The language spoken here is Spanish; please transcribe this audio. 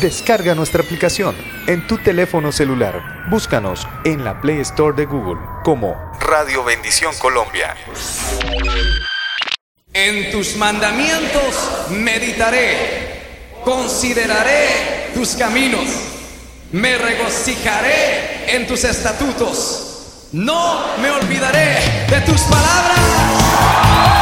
Descarga nuestra aplicación en tu teléfono celular. Búscanos en la Play Store de Google como Radio Bendición Colombia. En tus mandamientos meditaré, consideraré tus caminos, me regocijaré en tus estatutos, no me olvidaré de tus palabras.